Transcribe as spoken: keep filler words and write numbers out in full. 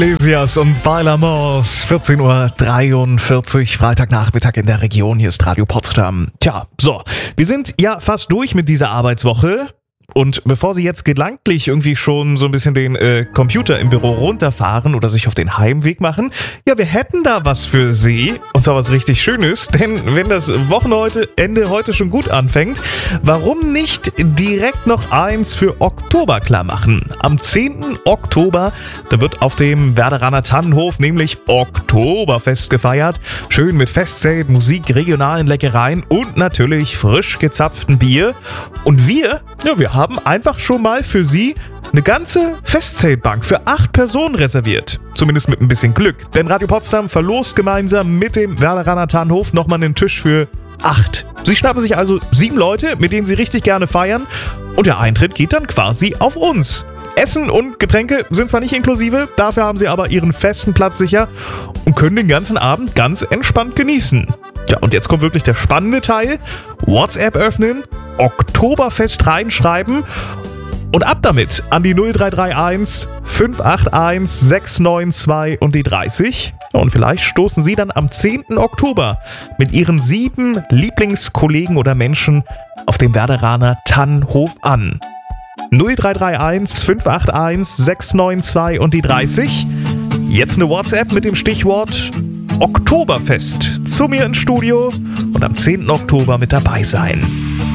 Iglesias und Bailamos, vierzehn Uhr dreiundvierzig, Freitagnachmittag in der Region. Hier ist Radio Potsdam. Tja, so, wir sind ja fast durch mit dieser Arbeitswoche. Und bevor Sie jetzt gedanklich irgendwie schon so ein bisschen den äh, Computer im Büro runterfahren oder sich auf den Heimweg machen, ja, wir hätten da was für Sie. Und zwar was richtig Schönes, denn wenn das Wochenende heute schon gut anfängt, warum nicht direkt noch eins für Oktober klar machen? Am zehnten Oktober, da wird auf dem Werderaner Tannenhof nämlich Oktoberfest gefeiert. Schön mit Festzelt, Musik, regionalen Leckereien und natürlich frisch gezapften Bier. Und wir, ja, wir haben haben einfach schon mal für Sie eine ganze Festzeltbank für acht Personen reserviert. Zumindest mit ein bisschen Glück. Denn Radio Potsdam verlost gemeinsam mit dem Werderaner Tannenhof nochmal einen Tisch für acht. Sie schnappen sich also sieben Leute, mit denen Sie richtig gerne feiern. Und der Eintritt geht dann quasi auf uns. Essen und Getränke sind zwar nicht inklusive, dafür haben Sie aber Ihren festen Platz sicher und können den ganzen Abend ganz entspannt genießen. Ja, und jetzt kommt wirklich der spannende Teil. WhatsApp öffnen, Oktoberfest reinschreiben und ab damit an die null drei drei eins fünf acht eins sechs neun zwei und die dreißig. Und vielleicht stoßen Sie dann am zehnten Oktober mit Ihren sieben Lieblingskollegen oder Menschen auf dem Werderaner Tannenhof an. null drei drei eins fünf acht eins sechs neun zwei und die dreißig. Jetzt eine WhatsApp mit dem Stichwort Oktoberfest zu mir ins Studio und am zehnten Oktober mit dabei sein.